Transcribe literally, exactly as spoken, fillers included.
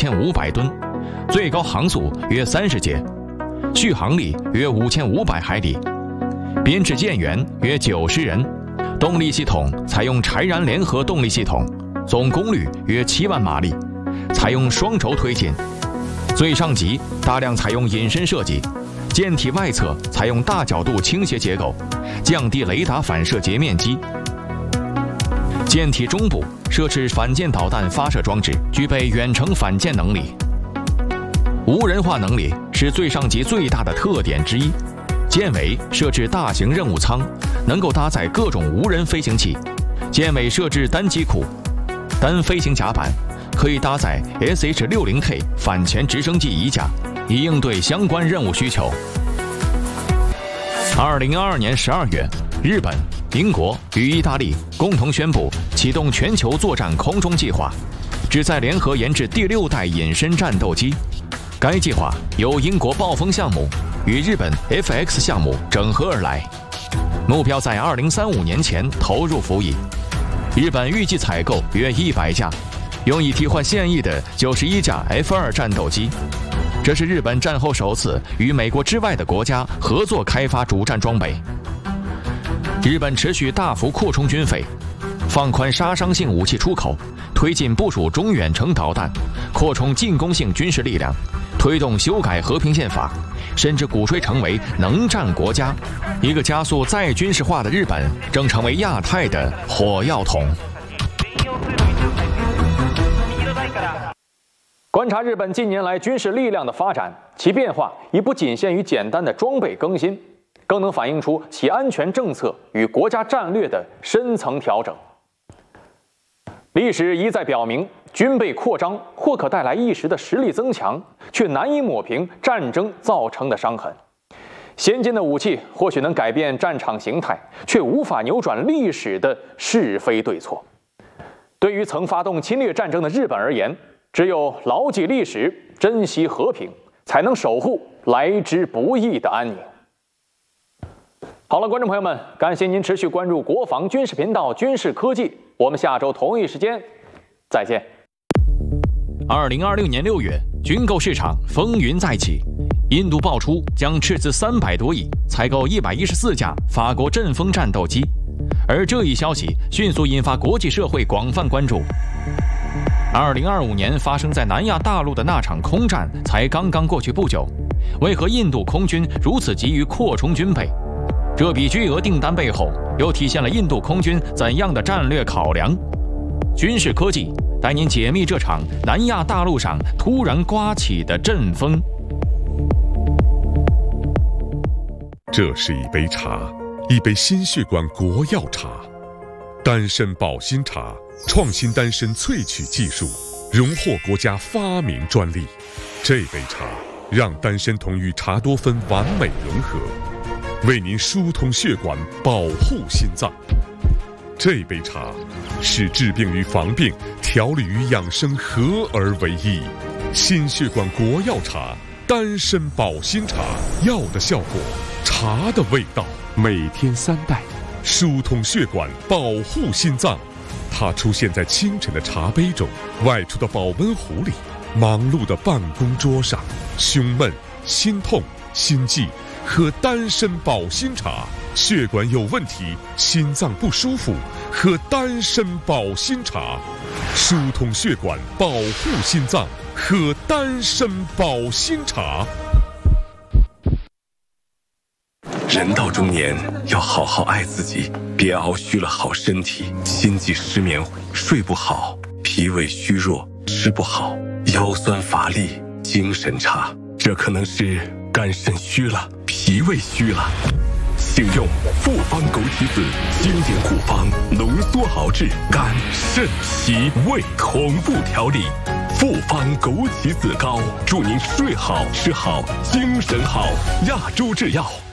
千五百吨，最高航速约三十节，续航力约五千五百海里，编制舰员约九十人，动力系统采用柴燃联合动力系统，总功率约七万马力，采用双轴推进。最上级大量采用隐身设计，舰体外侧采用大角度倾斜结构，降低雷达反射截面积。舰体中部设置反舰导弹发射装置，具备远程反舰能力。无人化能力是最上级最大的特点之一。舰尾设置大型任务舱，能够搭载各种无人飞行器。舰尾设置单机库、单飞行甲板，可以搭载 S H 六十 K 反潜直升机一架，以应对相关任务需求。二零二二年十二月，日本、英国与意大利共同宣布启动全球作战空中计划，旨在联合研制第六代隐身战斗机。该计划由英国暴风项目与日本 F X 项目整合而来，目标在二零三五年前投入服役。日本预计采购约一百架，用以替换现役的九十一架 F 二 战斗机。这是日本战后首次与美国之外的国家合作开发主战装备。日本持续大幅扩充军费，放宽杀伤性武器出口，推进部署中远程导弹，扩充进攻性军事力量，推动修改和平宪法，甚至鼓吹成为能战国家。一个加速再军事化的日本正成为亚太的火药桶。观察日本近年来军事力量的发展，其变化已不仅限于简单的装备更新，更能反映出其安全政策与国家战略的深层调整。历史一再表明，军备扩张或可带来一时的实力增强，却难以抹平战争造成的伤痕。先进的武器或许能改变战场形态，却无法扭转历史的是非对错。对于曾发动侵略战争的日本而言，只有牢记历史，珍惜和平，才能守护来之不易的安宁。好了，观众朋友们，感谢您持续关注国防军事频道军事科技，我们下周同一时间再见。二零二六年六月，军购市场风云再起，印度爆出将斥资三百多亿采购一百一十四架法国阵风战斗机，而这一消息迅速引发国际社会广泛关注。二零二五年发生在南亚大陆的那场空战才刚刚过去不久，为何印度空军如此急于扩充军备？这笔巨额订单背后又体现了印度空军怎样的战略考量？军事科技带您解密这场南亚大陆上突然刮起的阵风。 这是一杯茶，一杯心血管国药茶，丹参保心茶，创新丹参萃取技术，荣获国家发明专利。这杯茶让丹参酮与茶多酚完美融合，为您疏通血管，保护心脏。这杯茶使治病与防病、调理与养生合而为一。心血管国药茶，丹参保心茶，药的效果，茶的味道，每天三袋，疏通血管，保护心脏。它出现在清晨的茶杯中，外出的保温壶里，忙碌的办公桌上。胸闷、心痛、心悸，喝丹参保心茶；血管有问题，心脏不舒服，喝丹参保心茶。疏通血管，保护心脏，喝丹参保心茶。 人到中年，要好好爱自己，别熬虚了好身体，心悸失眠，睡不好，脾胃虚弱，吃不好，腰酸乏力，精神差，这可能是肝肾虚了，脾胃虚了。请用复方枸杞子经典古方浓缩熬制肝肾脾胃同步调理。复方枸杞子膏，祝您睡好吃好精神好。亚洲制药。